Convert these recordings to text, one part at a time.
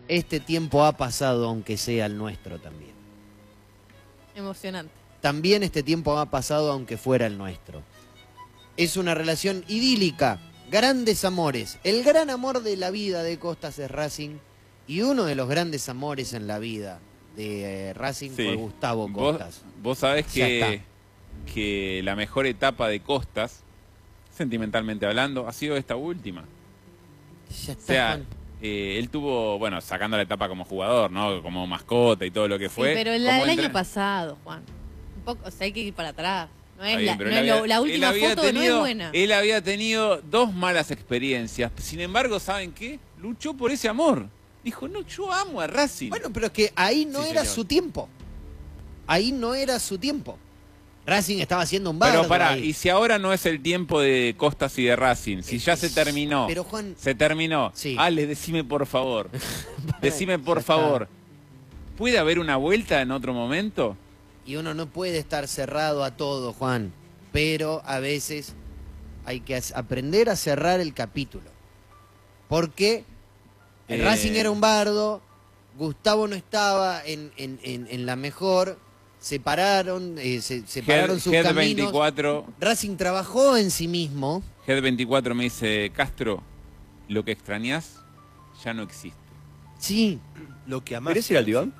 este tiempo ha pasado aunque sea el nuestro también. Emocionante. También este tiempo ha pasado aunque fuera el nuestro. Es una relación idílica, grandes amores. El gran amor de la vida de Costas es Racing y uno de los grandes amores en la vida de Racing fue Gustavo Costas. Vos sabés que la mejor etapa de Costas, sentimentalmente hablando, ha sido esta última. Ya está, O sea, Juan. él tuvo, bueno, sacando la etapa como jugador, ¿no? Como mascota y todo lo que fue. Sí, pero el año pasado, Juan. Un poco, o sea, hay que ir para atrás. No es, la última foto no es buena. Él había tenido 2 malas experiencias. Sin embargo, ¿saben qué? Luchó por ese amor. Dijo, no, yo amo a Racing. Bueno, pero es que ahí no era su tiempo. Ahí no era su tiempo. Racing estaba haciendo un bardo. Pero pará, ahí. y si ahora no es el tiempo de Costas y de Racing, si ya se terminó. Pero Juan, se terminó. Sí. Ale, decime por favor. Decime por favor. ¿Puede haber una vuelta en otro momento? y uno no puede estar cerrado a todo, Juan, pero a veces hay que aprender a cerrar el capítulo. Porque el Racing era un bardo, Gustavo no estaba en la mejor, separaron sus caminos. 24, Racing trabajó en sí mismo. Head24 me dice, Castro, lo que extrañás ya no existe. Sí. Lo que amás. ¿Querés ir al diván?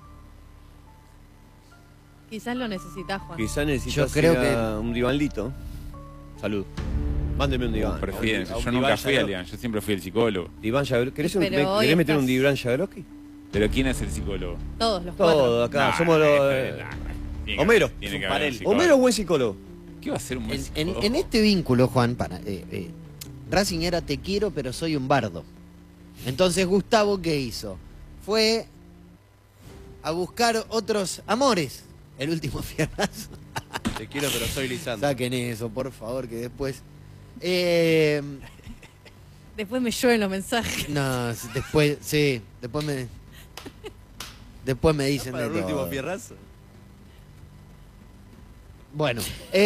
Quizás lo necesitas, Juan. Quizás necesitas Yo creo que un divanlito. Salud. Mándeme un diván. Prefieren, yo nunca fui al diván, yo siempre fui el psicólogo. Diván Jagroski. ¿Querés, Pero ¿querés meter estás... un diván Jagroski? ¿Pero quién es el psicólogo? Todos los cuatro. Todo acá, Nah, somos los... Homero. Tiene que haber un psicólogo. Homero es buen psicólogo. ¿Qué va a ser un buen psicólogo? En este vínculo, Juan, Racing era te quiero, pero soy un bardo. Entonces Gustavo, ¿qué hizo? Fue a buscar otros amores. El último fierrazo. Te quiero, pero soy Lisandro. Saquen eso, por favor, que después... Después me llueven los mensajes. No, después, sí, después me dicen Para de el último todo. fierrazo. Bueno,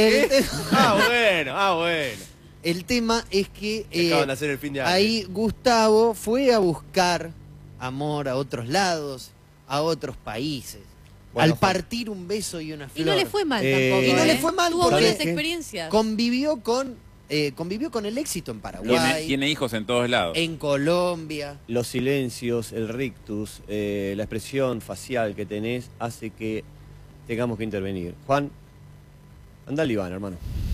bueno. el tema es que Acaban de hacer el fin de año. ahí Gustavo fue a buscar amor a otros lados, a otros países, Bueno, al partir un beso y una flor. Y no le fue mal tampoco. Y no le fue mal Tuvo porque buenas experiencias. Convivió con el éxito en Paraguay, Tiene hijos en todos lados. en Colombia. Los silencios, el rictus, la expresión facial que tenés hace que tengamos que intervenir. Juan, anda al diván, hermano.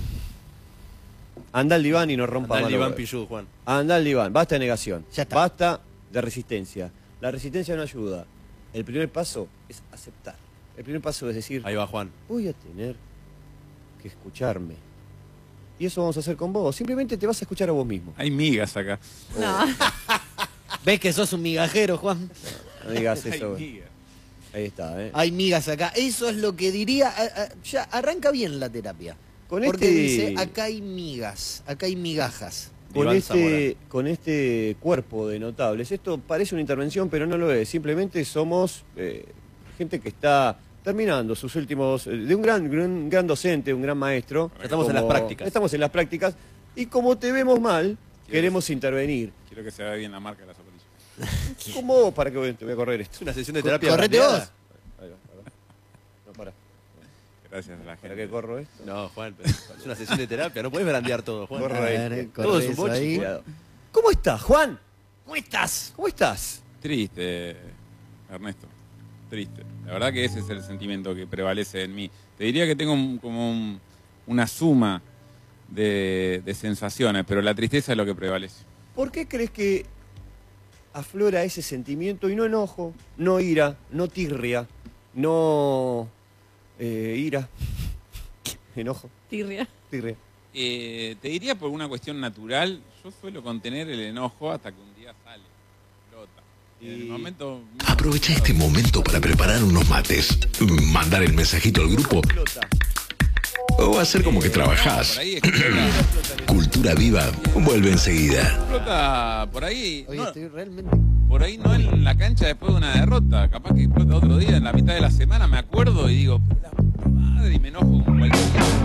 Anda al diván y no rompa Anda más el los diván huevos. Pillú, Juan. Anda al diván, basta de negación. Ya está. Basta de resistencia. La resistencia no ayuda. El primer paso es aceptar. El primer paso es decir, Ahí va Juan. voy a tener que escucharme. Y eso vamos a hacer con vos. Simplemente te vas a escuchar a vos mismo. Hay migas acá. No. ¿Ves que sos un migajero, Juan? No digas Hay eso. migas. Ahí está, ¿eh? Hay migas acá. Eso es lo que diría. Ya arranca bien la terapia. Con Porque este- dice, acá hay migas, acá hay migajas. Con este cuerpo de notables, esto parece una intervención, pero no lo es. Simplemente somos gente que está terminando sus últimos... de un gran docente, un gran maestro. Estamos en las prácticas. Estamos en las prácticas. Y como te vemos mal, queremos intervenir. Quiero que se vea bien la marca de la zapatilla. ¿Cómo? ¿Para qué te voy a correr esto? Es una sesión de terapia. Correte brandeada. vos. Ahí va. No, para. Gracias a la ¿Para gente. qué corro esto? No, Juan, pero es una sesión de terapia. No puedes brandear todo, Juan. Corre. A ver, Todo corre es un eso boche. ahí. Cuidado. ¿Cómo estás, Juan? ¿Cómo estás? ¿Cómo estás? Triste, Ernesto. Triste. La verdad que ese es el sentimiento que prevalece en mí. Te diría que tengo una suma de sensaciones, pero la tristeza es lo que prevalece. ¿Por qué crees que aflora ese sentimiento y no enojo, no ira, no tirria, no ira, enojo, Tirria. tirria? Te diría por una cuestión natural, yo suelo contener el enojo hasta que un día sale, explota. Y en el momento... Aprovecha este momento para preparar unos mates, mandar el mensajito al grupo o hacer como que Por trabajás. ahí explota, Cultura Viva vuelve enseguida. explota por ahí. Oye, No, estoy realmente... por ahí no en la cancha después de una derrota. Capaz que explota otro día, en la mitad de la semana me acuerdo y digo, la puta madre, y me enojo con cualquier...